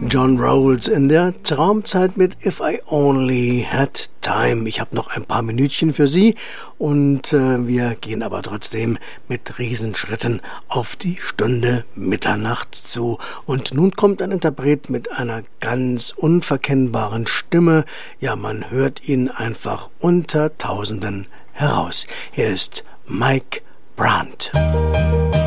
John Rawls in der Traumzeit mit If I Only Had Time. Ich habe noch ein paar Minütchen für Sie und wir gehen aber trotzdem mit Riesenschritten auf die Stunde Mitternacht zu. Und nun kommt ein Interpret mit einer ganz unverkennbaren Stimme. Ja, man hört ihn einfach unter Tausenden heraus. Hier ist Mike Brandt.